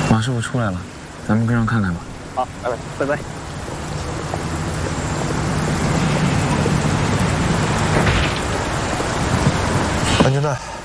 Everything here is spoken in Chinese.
马师傅出来了，咱们跟上看看吧。 好，拜拜。 安全带。